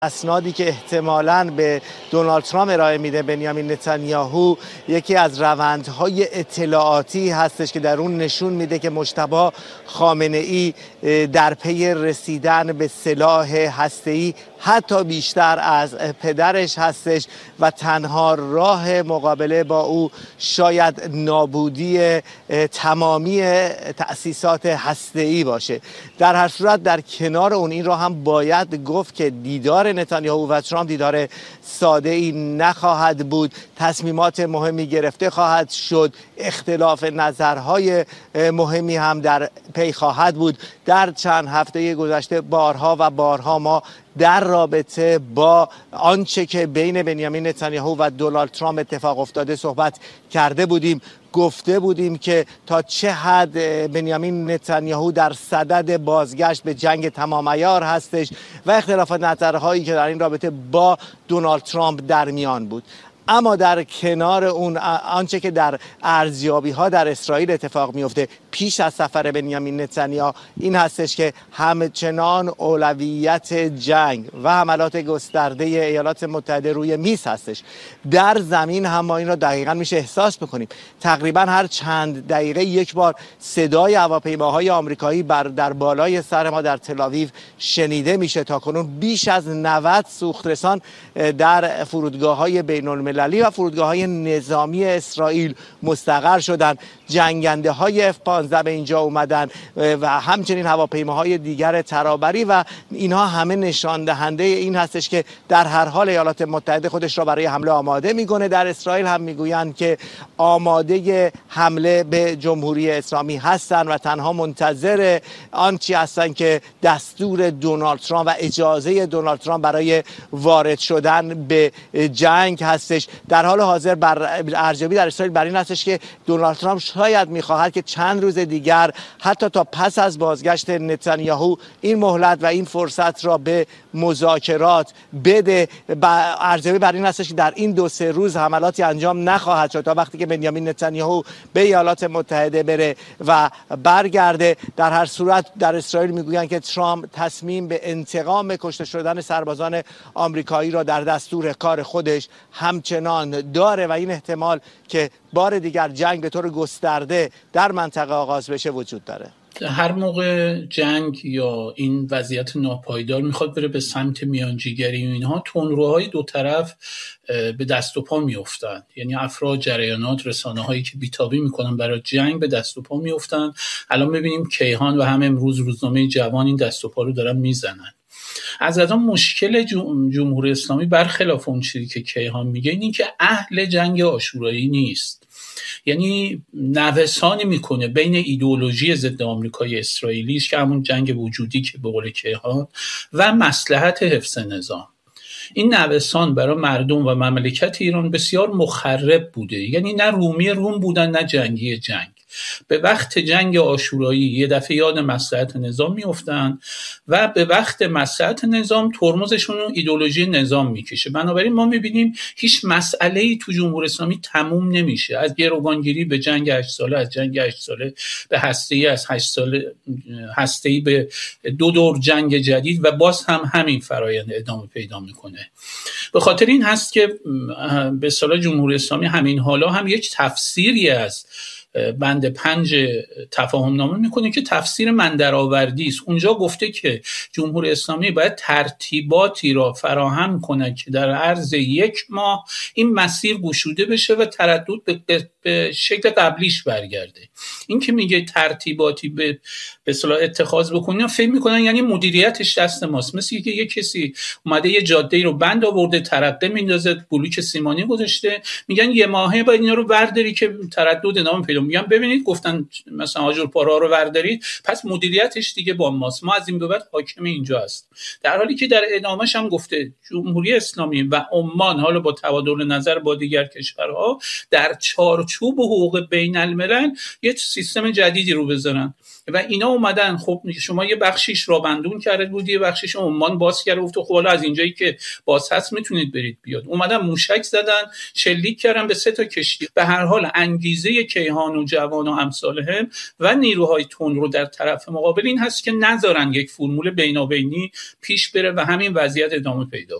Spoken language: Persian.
اسنادی که احتمالاً به دونالد ترامپ ارائه میده بنیامین نتانیاهو یکی از روندهای اطلاعاتی هستش که در اون نشون میده که مجتبی خامنه‌ای در پی رسیدن به سلاح هسته‌ای حتی بیشتر از پدرش هستش و تنها راه مقابله با او شاید نابودی تمامی تأسیسات هسته‌ای باشه. در هر صورت در کنار اون این را هم باید گفت که دیدار نتانیاهو و ترامپ دیدار ساده‌ای نخواهد بود. تصمیمات مهمی گرفته خواهد شد، اختلاف نظرهای مهمی هم در پی خواهد بود. در چند هفته گذشته بارها و بارها ما در رابطه با آنچه که بین بنیامین نتانیاهو و دونالد ترامپ اتفاق افتاده صحبت کرده بودیم. گفته بودیم که تا چه حد بنیامین نتانیاهو در صدد بازگشت به جنگ تمام عیار هستش و اختلاف نظرهایی که در این رابطه با دونالد ترامپ در میان بود. اما در کنار اون آنچه که در ارزیابی‌ها در اسرائیل اتفاق میفته پیش از سفر بنیامین نتانیاهو این هستش که همچنان اولویت جنگ و حملات گسترده ایالات متحده روی میز هستش. در زمین هم ما این را دقیقاً میشه احساس بکنیم. تقریباً هر چند دقیقه یک بار صدای هواپیماهای آمریکایی در بالای سر ما در تل‌آویو شنیده میشه. تاکنون بیش از 90 سوخترسان در فرودگاه‌های بین‌المللی و فرودگاه‌های نظامی اسرائیل مستقر شدند. جنگنده‌های F-15 به اینجا اومدن و همچنین هواپیماهای دیگر ترابری و اینها همه نشان دهنده این هستش که در هر حال ایالات متحده خودش را برای حمله آماده میکنه. در اسرائیل هم میگویند که آماده حمله به جمهوری اسلامی هستن و تنها منتظر آنچه هستن که دستور دونالد ترامپ و اجازه دونالد ترامپ برای وارد شدن به جنگ هستش. در حال حاضر ارزیابی در اسرائیل بر این هستش که دونالد ترامپ شاید میخواهد که چند روز دیگر حتی تا پس از بازگشت نتانیاهو این مهلت و این فرصت را به مذاکرات بده. ارزیابی بر این هستش که در این 2-3 روز حملاتی انجام نخواهد شد تا وقتی که بنیامین نتانیاهو به ایالات متحده بره و برگرده. در هر صورت در اسرائیل میگویند که ترامپ تصمیم به انتقام کشته شدن سربازان آمریکایی را در دستور کار خودش همچنان داره و این احتمال که بار دیگر جنگ به طور گسترده در منطقه آغاز بشه وجود داره. هر موقع جنگ یا این وضعیت ناپایدار میخواد بره به سمت میانجیگری و اینها، تندروهای دو طرف به دست و پا میافتند. یعنی افراد، جریانات، رسانه هایی که بیتابی میکنن برای جنگ به دست و پا میافتند. الان میبینیم کیهان و هم امروز روزنامه جوان این دست و پا رو دارن میزنن. از آن مشکل جمهوری اسلامی برخلاف اون چیزی که کیهان میگه اینی که اهل جنگ عاشورایی نیست. یعنی نوسانی میکنه بین ایدئولوژی ضد آمریکای اسرائیلی که همون جنگ وجودی که به قول کیهان و مصلحت حفظ نظام. این نوسان برای مردم و مملکت ایران بسیار مخرب بوده. یعنی نه رومی روم بودن نه جنگی جنگ. به وقت جنگ عاشورایی یه دفعه یاد مصلحت نظام میافتن و به وقت مصلحت نظام ترمزشون رو ایدئولوژی نظام میکشه. بنابراین ما میبینیم هیچ مسئله‌ای تو جمهوری اسلامی تموم نمیشه. از گروگانگیری به جنگ 8 ساله، از جنگ 8 ساله به هسته‌ای، از 8 ساله هسته‌ای به 2 دور جنگ جدید و باز هم همین فرآیند ادامه پیدا میکنه. به خاطر این هست که به اصطلاح جمهوری اسلامی همین حالا هم یک تفسیری از بند 5 تفاهم نامه میکنه که تفسیر مندرآوردی است. اونجا گفته که جمهوری اسلامی باید ترتیباتی را فراهم کنه که در عرض 1 ماه این مسیر گشوده بشه و تردد به شکل قبلیش برگرده. این که میگه ترتیباتی به اصطلاح اتخاذ بکنین، فکر میکنن یعنی مدیریتش دست ماست. مثل که یه کسی اومده یه جاده‌ای رو بند آورده، ترقه میندازه، بلوک سیمانی گذاشته، میگن 1 ماهه باید اینا رو برداری که تردد ادامه پیدا. میگن ببینید گفتن مثلا آجر پارا رو بردارید، پس مدیریتش دیگه با ماست، ما از این به بعد حاکم اینجا است. در حالی که در ادامهش هم گفته جمهوری اسلامی و عمان حالا با تبادل نظر با دیگر کشورها در چارچوب حقوق بین الملل یه سیستم جدیدی رو بذارن. و اینا اومدن. خب شما یه بخشیش رابندون کرده بودی، یه بخشیش عمان باز کرده گفت خب حالا از اینجایی که باز هست میتونید برید بیاد. اومدن موشک زدن، شلیک کردن به 3 تا کشتی. به هر حال انگیزه کیهان و جوان و امثالهم و نیروهای تندرو در طرف مقابل این هست که نذارن یک فرمول بینابینی پیش بره و همین وضعیت ادامه پیدا